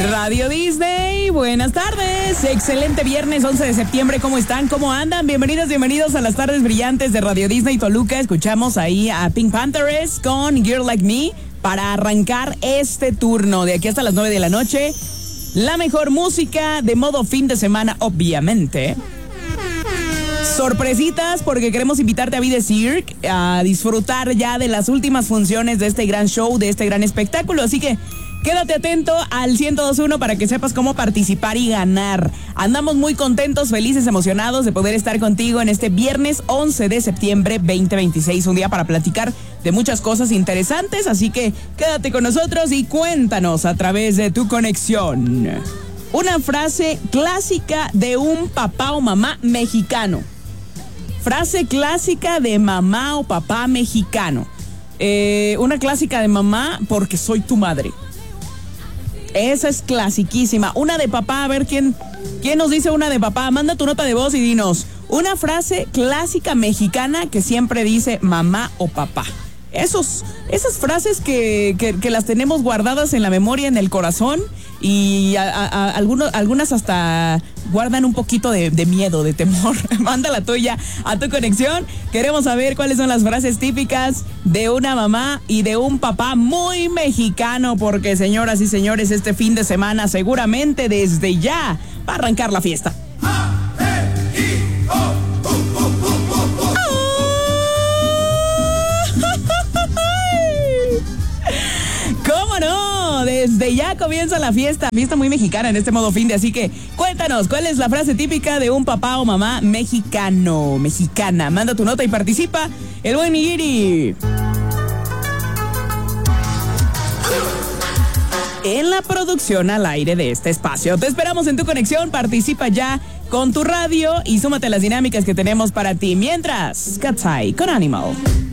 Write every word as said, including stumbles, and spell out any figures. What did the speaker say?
Radio Disney, buenas tardes. Excelente viernes once de septiembre. ¿Cómo están? ¿Cómo andan? Bienvenidas, bienvenidos a las tardes brillantes de Radio Disney Toluca. Escuchamos ahí a Pink Panthers con Girl Like Me para arrancar este turno de aquí hasta las nueve de la noche. La mejor música de modo fin de semana, obviamente. Sorpresitas porque queremos invitarte a Be The Cirque a disfrutar ya de las últimas funciones de este gran show, de este gran espectáculo. Así que quédate atento al ciento dos punto uno para que sepas cómo participar y ganar. Andamos muy contentos, felices, emocionados de poder estar contigo en este viernes once de septiembre veinte veintiséis. Un día para platicar de muchas cosas interesantes, así que quédate con nosotros y cuéntanos a través de tu conexión una frase clásica de un papá o mamá mexicano. Frase clásica de mamá o papá mexicano. Eh, una clásica de mamá, porque soy tu madre. Esa es clasiquísima. Una de papá, a ver quién, quién nos dice una de papá. Manda tu nota de voz y dinos una frase clásica mexicana que siempre dice mamá o papá. Esos, esas frases que, que, que las tenemos guardadas en la memoria, en el corazón, y a, a, a algunos, algunas hasta guardan un poquito de, de miedo, de temor. Manda la tuya a tu conexión. Queremos saber cuáles son las frases típicas de una mamá y de un papá muy mexicano, porque señoras y señores, este fin de semana seguramente desde ya va a arrancar la fiesta. Desde ya comienza la fiesta, fiesta muy mexicana en este modo fin de, así que cuéntanos, ¿cuál es la frase típica de un papá o mamá mexicano, mexicana? Manda tu nota y participa, el buen Nigiri. En la producción al aire de este espacio. Te esperamos en tu conexión, participa ya con tu radio y súmate a las dinámicas que tenemos para ti. Mientras, Cat's Eye con Animal.